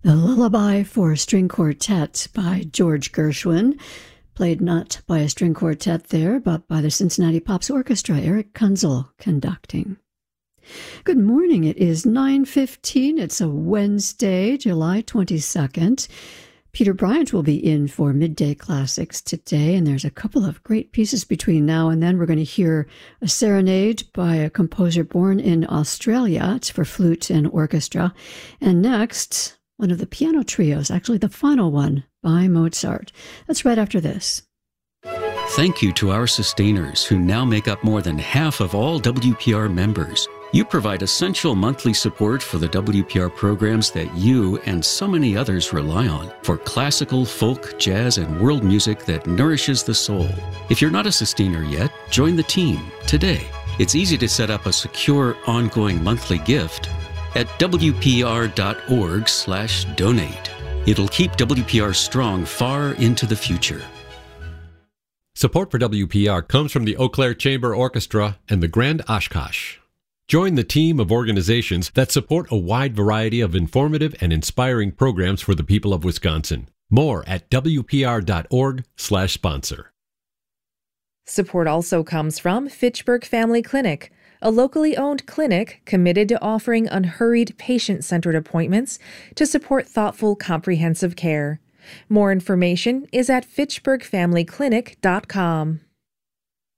The Lullaby for String Quartet by George Gershwin, played not by a string quartet there, but by the Cincinnati Pops Orchestra, Eric Kunzel conducting. Good morning. It is 9:15. It's a Wednesday, July 22nd. Peter Bryant will be in for Midday Classics today, and there's a couple of great pieces between now and then. We're going to hear a serenade by a composer born in Australia. It's for flute and orchestra. And next, one of the piano trios, actually the final one, by Mozart. That's right after this. Thank you to our sustainers who now make up more than half of all WPR members. You provide essential monthly support for the WPR programs that you and so many others rely on for classical, folk, jazz, and world music that nourishes the soul. If you're not a sustainer yet, join the team today. It's easy to set up a secure, ongoing monthly gift at wpr.org/donate. It'll keep WPR strong far into the future. Support for WPR comes from the Eau Claire Chamber Orchestra and the Grand Oshkosh. Join the team of organizations that support a wide variety of informative and inspiring programs for the people of Wisconsin. More at wpr.org/sponsor. Support also comes from Fitchburg Family Clinic, a locally owned clinic committed to offering unhurried, patient-centered appointments to support thoughtful, comprehensive care. More information is at fitchburgfamilyclinic.com.